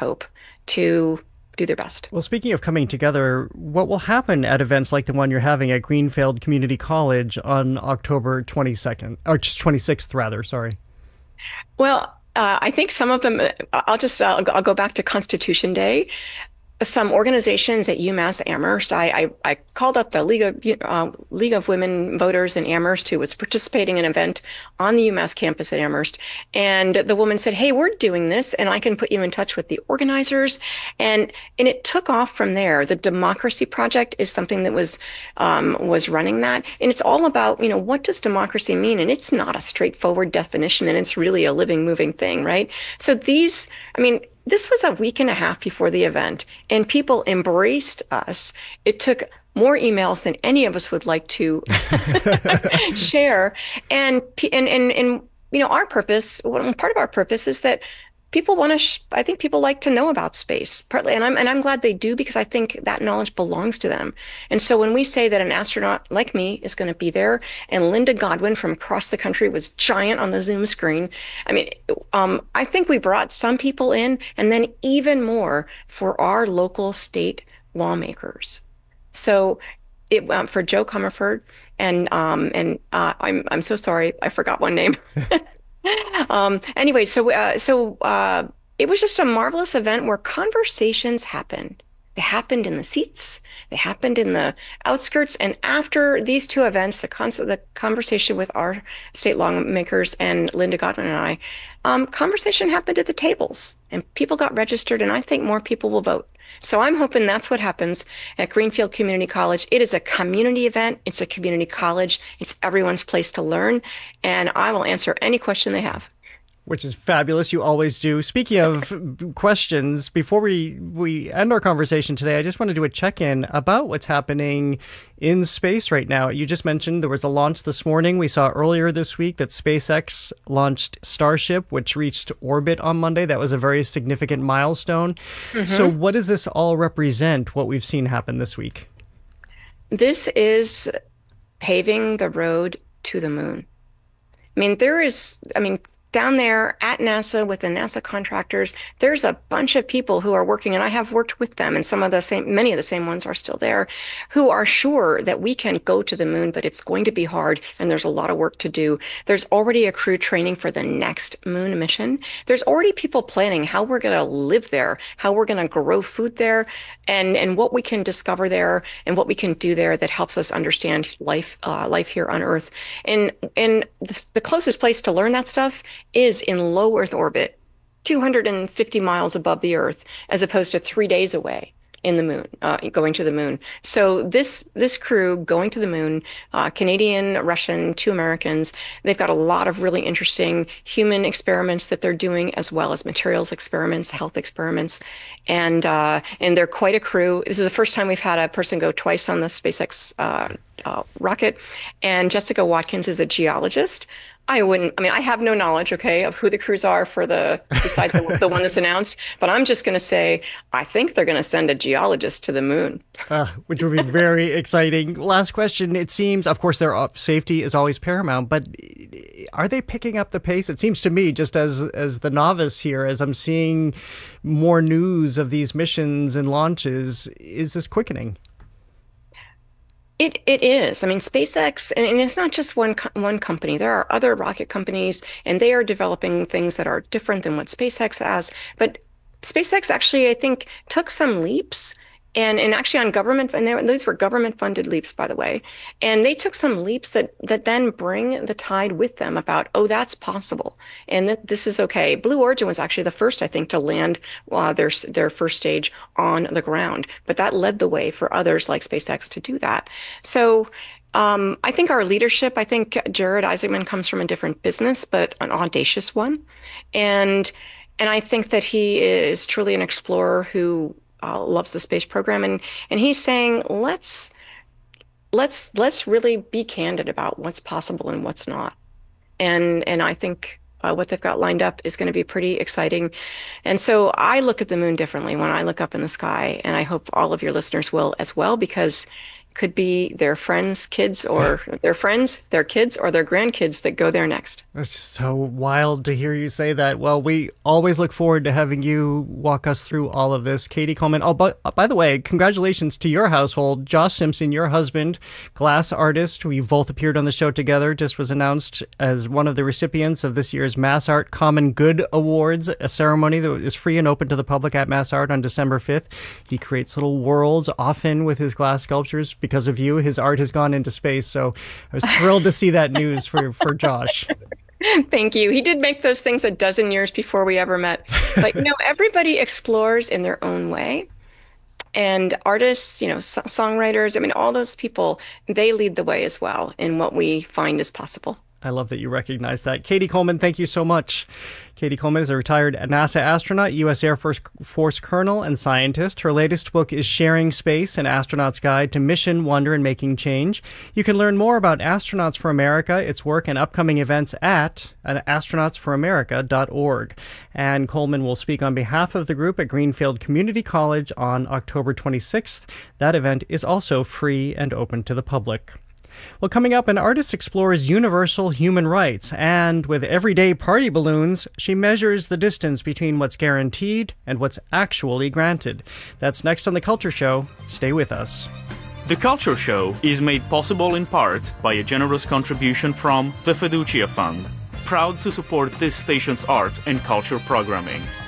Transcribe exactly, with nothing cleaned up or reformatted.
hope to do their best. Well, speaking of coming together, what will happen at events like the one you're having at Greenfield Community College on October twenty-second, or twenty-sixth rather, sorry. Well, uh, I think some of them, I'll just, uh, I'll go back to Constitution Day. Some organizations at UMass Amherst. I, I, I called up the League of uh, League of Women Voters in Amherst, who was participating in an event on the UMass campus at Amherst, and the woman said, "Hey, we're doing this, and I can put you in touch with the organizers." And and it took off from there. The Democracy Project is something that was um, was running that, and it's all about, you know, what does democracy mean? And it's not a straightforward definition, and it's really a living, moving thing, right? So these, I mean. This was a week and a half before the event, and people embraced us. It took more emails than any of us would like to share. And, and, and, and, you know, our purpose, part of our purpose is that people want to, sh- I think people like to know about space, partly, and I'm, and I'm glad they do, because I think that knowledge belongs to them. And so when we say that an astronaut like me is going to be there, and Linda Godwin from across the country was giant on the Zoom screen, I mean, um, I think we brought some people in, and then even more for our local state lawmakers. So it, um, for Joe Comerford, and um, and uh, I'm I'm so sorry, I forgot one name. Um, anyway, so uh, so uh, it was just a marvelous event where conversations happened. They happened in the seats. They happened in the outskirts. And after these two events, the con- the conversation with our state lawmakers and Linda Godwin and I, um, conversation happened at the tables, and people got registered. And I think more people will vote. So I'm hoping that's what happens at Greenfield Community College. It is a community event. It's a community college. It's everyone's place to learn. And I will answer any question they have. Which is fabulous. You always do. Speaking of questions, before we, we end our conversation today, I just want to do a check-in about what's happening in space right now. You just mentioned there was a launch this morning. We saw earlier this week that SpaceX launched Starship, which reached orbit on Monday. That was a very significant milestone. Mm-hmm. So what does this all represent, what we've seen happen this week? This is paving the road to the moon. I mean, there is, I mean, down there at NASA with the NASA contractors, there's a bunch of people who are working, and I have worked with them, and some of the same, many of the same ones are still there, who are sure that we can go to the moon, but it's going to be hard, and there's a lot of work to do. There's already a crew training for the next moon mission. There's already people planning how we're going to live there, how we're going to grow food there, and, and what we can discover there, and what we can do there that helps us understand life, uh, life here on Earth. And, and the, the closest place to learn that stuff is in low Earth orbit, two hundred fifty miles above the Earth, as opposed to three days away in the moon, uh, going to the moon. So this this crew going to the moon, uh, Canadian, Russian, two Americans, they've got a lot of really interesting human experiments that they're doing, as well as materials experiments, health experiments, and uh, and they're quite a crew. This is the first time we've had a person go twice on the SpaceX uh, uh, rocket, and Jessica Watkins is a geologist. I wouldn't, I mean, I have no knowledge, okay, of who the crews are for the, besides the, the one that's announced, but I'm just going to say, I think they're going to send a geologist to the moon. Uh, which would be very exciting. Last question. It seems, of course, their safety is always paramount, but are they picking up the pace? It seems to me, just as, as the novice here, as I'm seeing more news of these missions and launches, is this quickening? It it is. I mean, SpaceX, and it's not just one one company. There are other rocket companies, and they are developing things that are different than what SpaceX has. But SpaceX actually, I think, took some leaps, and and actually on government, and they, those were government-funded leaps, by the way. And they took some leaps that that then bring the tide with them about, oh, that's possible, and that this is okay. Blue Origin was actually the first, I think, to land uh, their their first stage on the ground, but that led the way for others like SpaceX to do that. So. Um, I think our leadership, I think Jared Isaacman comes from a different business, but an audacious one. And and I think that he is truly an explorer who uh, loves the space program. And and he's saying, let's let's let's really be candid about what's possible and what's not. And and I think uh, what they've got lined up is going to be pretty exciting. And so I look at the moon differently when I look up in the sky, and I hope all of your listeners will as well, because could be their friends' kids or their friends, their kids, or their grandkids that go there next. It's so wild to hear you say that. Well, we always look forward to having you walk us through all of this. Katie Coleman. Oh, but by the way, congratulations to your household. Josh Simpson, your husband, glass artist. We've both appeared on the show together, just was announced as one of the recipients of this year's MassArt Common Good Awards, a ceremony that is free and open to the public at MassArt on December fifth. He creates little worlds often with his glass sculptures. Because of you, his art has gone into space. So I was thrilled to see that news for, for Josh. Thank you. He did make those things a dozen years before we ever met. But, you know, everybody explores in their own way. And artists, you know, so- songwriters, I mean, all those people, they lead the way as well in what we find is possible. I love that you recognize that. Katie Coleman, thank you so much. Katie Coleman is a retired NASA astronaut, U S Air Force, Force colonel, and scientist. Her latest book is Sharing Space, An Astronaut's Guide to Mission, Wonder, and Making Change. You can learn more about Astronauts for America, its work, and upcoming events at astronauts for america dot org. And Coleman will speak on behalf of the group at Greenfield Community College on October twenty-sixth. That event is also free and open to the public. Well, coming up, an artist explores universal human rights, and with everyday party balloons, she measures the distance between what's guaranteed and what's actually granted. That's next on The Culture Show. Stay with us. The Culture Show is made possible in part by a generous contribution from the Fiducia Fund, proud to support this station's arts and culture programming.